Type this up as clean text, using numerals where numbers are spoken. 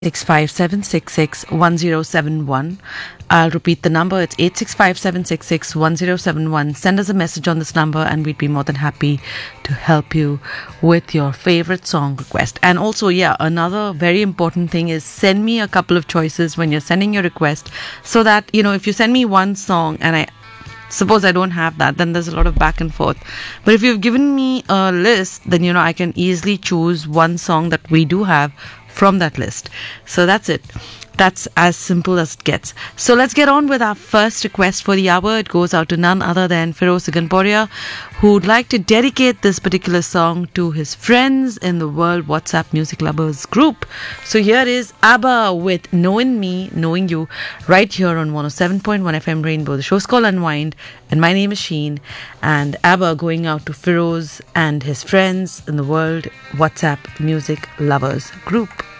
865-766-1071. I'll repeat the number. It's 865-766-1071. Send us a message on this number and we'd be more than happy to help you with your favorite song request. And also, another very important thing is send me a couple of choices when you're sending your request so that, if you send me one song and suppose I don't have that, then there's a lot of back and forth. But if you've given me a list, then, I can easily choose one song that we do have from that list. So that's it. That's as simple as it gets. So let's get on with our first request for the hour. It goes out to none other than Firoz Siganporia, who'd like to dedicate this particular song to his friends in the World WhatsApp Music Lovers group. So here is ABBA with Knowing Me, Knowing You, right here on 107.1 FM Rainbow. The show's called Unwind, and my name is Sheen. And ABBA going out to Firoz and his friends in the World WhatsApp Music Lovers group.